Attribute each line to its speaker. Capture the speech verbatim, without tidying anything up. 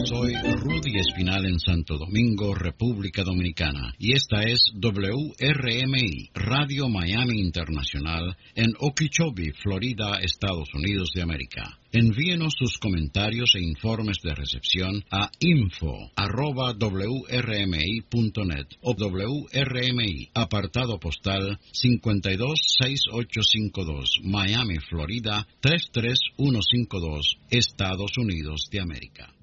Speaker 1: Soy Rudy Espinal en Santo Domingo, República Dominicana, y esta es W R M I, Radio Miami Internacional, en Okeechobee, Florida, Estados Unidos de América. Envíenos sus comentarios e informes de recepción a info arroba w r m i punto net o W R M I, apartado postal cinco dos seis ocho cinco dos, Miami, Florida tres tres uno cinco dos, Estados Unidos de América.